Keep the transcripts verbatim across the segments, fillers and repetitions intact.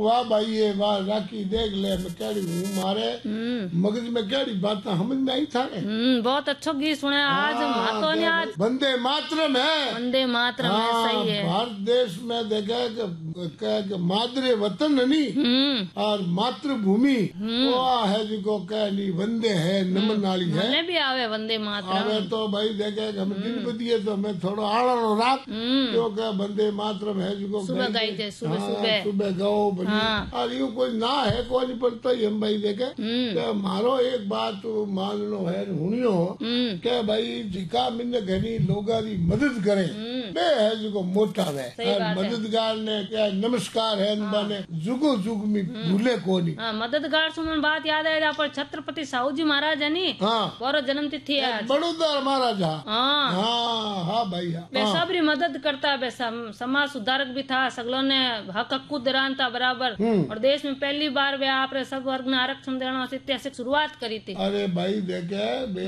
वाह भाई ये वाह राखी देख ले मैं कड़ी हूँ मारे मगज में कड़ी बात समझ में आई था। बहुत अच्छा गीत सुने आज मातो ने आज वंदे मातरम है, वंदे मातरम है, सही है। भारत देश में देखा कि मादरे वतन नहीं और मातृभूमि वो है जिको कह नहीं वंदे है नमन वाली है। मैंने भी आवे वंदे मातरम आवे तो भाई देखे हम दिन बदिए तो मैं थोड़ा आड़ा रात क्योंकि वंदे मातरम है जिको सुबह गाई थे सुबह सुबह सुबह गाओ बनी और यूँ कोई ना है कोई नहीं पड़ता ही हम भाई देखे कि मारो एक बात मान लो है हुनियो के भाई जिका मिन घनी लोगा री मदद करे बे है जिको मोटा है मददगार ने क्या नमस्कार है ने जुगो जुग में भूले को नहीं। मददगार सुमन बात याद है पर छत्रपति साहू जी महाराज है नी और जन्म तिथि है बड़ौदा महाराजा। हाँ हाँ भाई सबरी मदद करता है, समाज सुधारक भी था, सगलों ने हक हक्कू दरान था बराबर और देश में पहली बार वे आप सब वर्ग ने आरक्षण देना ऐतिहासिक शुरुआत करी थी। अरे भाई देखे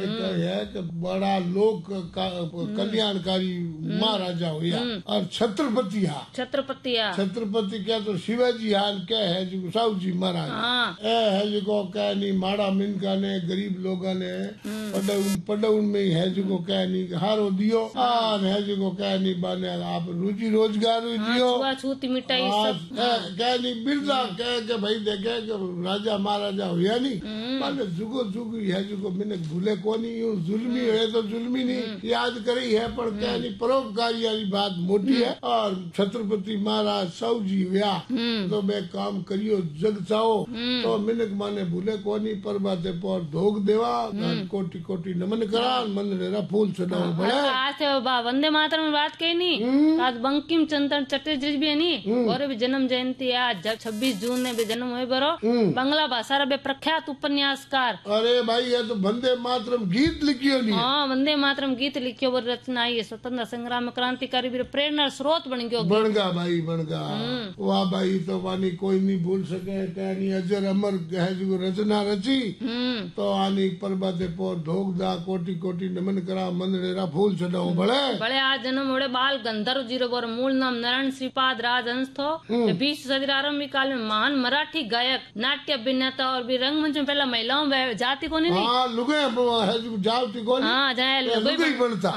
है कि बड़ा लोक कल्याणकारी महाराजा हुआ और छत्रपति हा छत्रपति छत्रपति क्या तो शिवाजी हाल क्या है जो साहू जी महाराज है जो क्या नहीं माड़ा मिनका ने गरीब लोगों ने पडाउन पडाउन में है जो क्या नहीं हारो दियो और है जो क्या नहीं बने आप रोजी रोजगार दियो छूती मिठाई क्या नहीं बिरला कह के भाई देखे राजा महाराजा हुआ नहीं माने जुगो जुग है जो मैंने भूले को नहीं जुल्मी है तो जुल्मी नहीं याद करी है पर क्या नहीं परोपकारी वाली बात मोटी है और छत्रपति महाराज साहू जी हुआ तो मैं काम करियो जग चाहो तो मिनक माने भूले को नहीं पर बाते पर धोख देवा कोटि कोटि नमन करा मन रेरा फूल चढ़ाओ बड़े आज वंदे मातरम में बात कही नहीं आज बंकिम चंद्र चटर्जी भी है नहीं और भी जन्म जयंती आज छब्बीस जून ने भी जन्म हुए बरो बांग्ला भाषा रे प्रख्यात उपन्यासकार। अरे भाई ये तो वंदे मातरम गीत लिखियो नहीं। हाँ वंदे मातरम गीत लिखियो वो रचना आई है स्वतंत्र संग्राम में क्रांतिकारी भी प्रेरणा स्रोत बन गयो बन गा भाई बन गा वाह भाई तो वानी कोई नहीं भूल सके कहनी अजर अमर है जो रचना रची तो आनी परबाते पोर धोख दा कोटि कोटि नमन करा मन रेरा फूल चढ़ाओ बड़े बड़े आज जन्म होड़े बाल गंधर्व जीरो बोर मूल नाम नारायण श्रीपाद राजहंस थो बीस सदी आरंभिक काल में महान मराठी गायक नाट्य अभिनेता और भी रंगमंच में पहला महिलाओं में जाति को नहीं हाँ लुगे है जो जाति को हाँ जाए लुगे बनता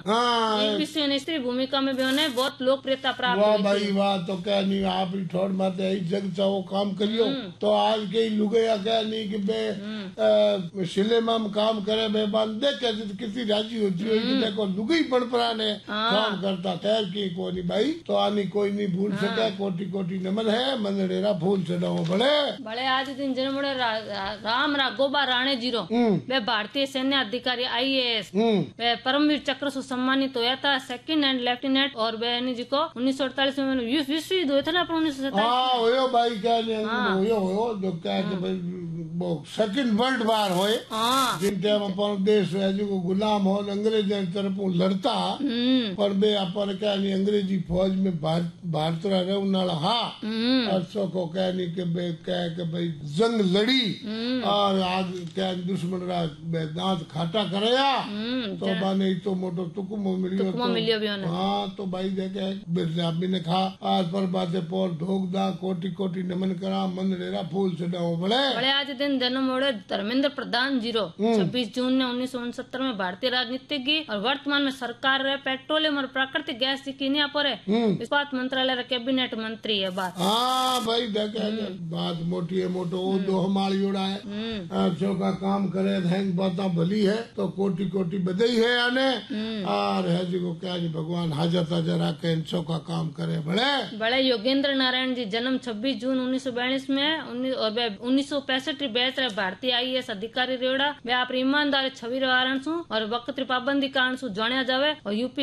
हाँ विश्व स्त्री भूमिका में भी उन्हें बहुत लोकप्रियता प्राप्त वाह भाई वाह तो क्या नहीं आप ही ठोड़ माते ही जग चाहो काम करियो तो आज के लुगे या क्या नहीं कि बे सिनेमा में काम करे बे बांध दे किसी राजी होती है देखो लुगे ही बन पराने काम करता खैर की को नहीं भाई तो आनी कोई नहीं भूल सके कोटि कोटि नमन है मन रेरा फूल चढ़ाओ बड़े बड़े आज दिन जन्म रा, राम राघोबा राणे जीरो वे भारतीय सैन्य अधिकारी आई ए एस वे परमवीर चक्र से सम्मानित होया था सेकंड एंड लेफ्टिनेंट और वे जी को उन्नीस सौ अड़तालीस में विश्व युद्ध हुए थे ना उन्नीस सौ सैतालीस भाई क्या जो क्या सेकंड वर्ल्ड वार होए जिन टाइम अपन देश है जो गुलाम हो अंग्रेज तरफ लड़ता पर बे अपन क्या नहीं अंग्रेजी फौज में भारत रहने हाँ अरसों को क्या नहीं के बे क्या के भाई जंग लड़ी और आज क्या दुश्मन रा दांत खाटा करया तो बाने तो मोटो तुकुमो मिलियो तो हाँ तो भाई देखे बिरला भी ने खा आज पर बाते पोर धोख दा कोटि कोटि नमन करा मन रेरा फूल चढ़ाओ बड़े बड़े आज दिन जन्म होड़े धर्मेंद्र प्रधान जीरो छब्बीस जून ने उन्नीस सौ उनसत्तर में भारतीय राजनीतिज्ञ और वर्तमान में सरकार रे पेट्रोलियम और प्राकृतिक गैस की किनिया पर इस्पात मंत्रालय रे कैबिनेट मंत्री है बात। हाँ भाई देखे बात मोटी है मोटो दो हमारी उड़ा है जो का काम करे हैंग बाता भली है तो कोटि कोटि बधाई है आने और है जो क्या जी भगवान हाजर ताजा रखे इनसो का काम करे बड़े बड़े योगेंद्र नारायण जी जन्म छब्बीस जून उन्नीस सौ बयालीस में और उन्नीस सौ पैंसठ बैच भारतीय आई एस अधिकारी रेवड़ा वे आप ईमानदार छवि कारण और वक्त पाबंदी कारण जाने जावे और यूपी